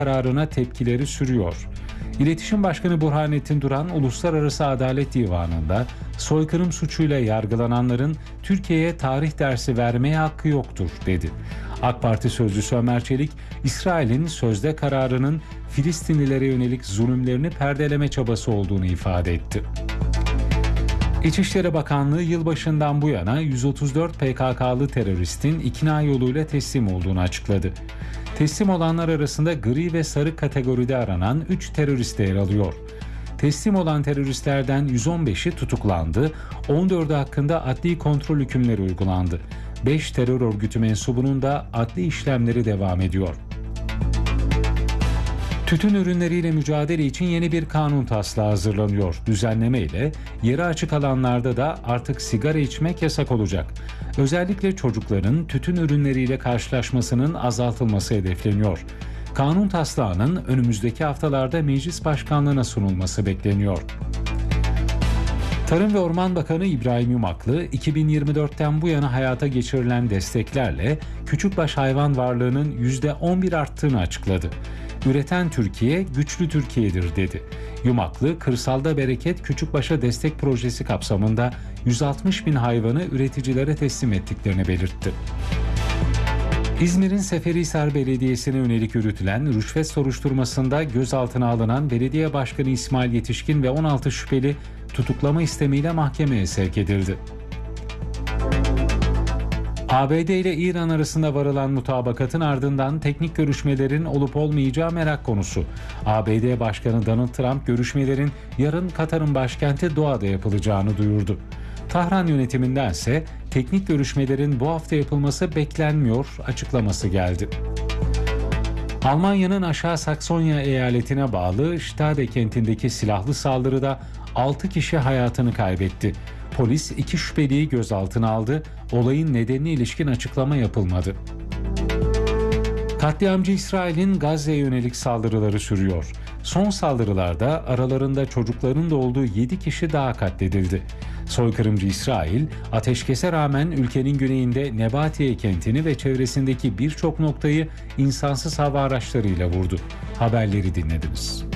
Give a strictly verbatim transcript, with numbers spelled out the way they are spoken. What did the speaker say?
kararına tepkileri sürüyor. İletişim Başkanı Burhanettin Duran, Uluslararası Adalet Divanı'nda soykırım suçuyla yargılananların Türkiye'ye tarih dersi vermeye hakkı yoktur dedi. AK Parti sözcüsü Ömer Çelik, İsrail'in sözde kararının Filistinlilere yönelik zulümlerini perdeleme çabası olduğunu ifade etti. İçişleri Bakanlığı yılbaşından bu yana yüz otuz dört P K K'lı teröristin ikna yoluyla teslim olduğunu açıkladı. Teslim olanlar arasında gri ve sarı kategoride aranan üç terörist de yer alıyor. Teslim olan teröristlerden yüz on beşi tutuklandı, on dördü hakkında adli kontrol hükümleri uygulandı. beş terör örgütü mensubunun da adli işlemleri devam ediyor. Tütün ürünleriyle mücadele için yeni bir kanun taslağı hazırlanıyor. Düzenleme ile yeri açık alanlarda da artık sigara içmek yasak olacak. Özellikle çocukların tütün ürünleriyle karşılaşmasının azaltılması hedefleniyor. Kanun taslağının önümüzdeki haftalarda meclis başkanlığına sunulması bekleniyor. Tarım ve Orman Bakanı İbrahim Yumaklı, iki bin yirmi dörtten bu yana hayata geçirilen desteklerle küçükbaş hayvan varlığının yüzde on bir arttığını açıkladı. Üreten Türkiye, güçlü Türkiye'dir dedi. Yumaklı, Kırsalda Bereket Küçükbaş'a Destek Projesi kapsamında yüz altmış bin hayvanı üreticilere teslim ettiklerini belirtti. İzmir'in Seferihisar Belediyesi'ne yönelik yürütülen rüşvet soruşturmasında gözaltına alınan Belediye Başkanı İsmail Yetişkin ve on altı şüpheli tutuklama istemiyle mahkemeye sevk edildi. A B D ile İran arasında varılan mutabakatın ardından teknik görüşmelerin olup olmayacağı merak konusu. A B D Başkanı Donald Trump görüşmelerin yarın Katar'ın başkenti Doha'da yapılacağını duyurdu. Tahran yönetimindense teknik görüşmelerin bu hafta yapılması beklenmiyor açıklaması geldi. Almanya'nın Aşağı Saksonya eyaletine bağlı Stade kentindeki silahlı saldırıda altı kişi hayatını kaybetti. Polis iki şüpheliyi gözaltına aldı. Olayın nedenine ilişkin açıklama yapılmadı. Katliamcı İsrail'in Gazze'ye yönelik saldırıları sürüyor. Son saldırılarda aralarında çocukların da olduğu yedi kişi daha katledildi. Soykırımcı İsrail, ateşkese rağmen ülkenin güneyinde Nebatiye kentini ve çevresindeki birçok noktayı insansız hava araçlarıyla vurdu. Haberleri dinlediniz.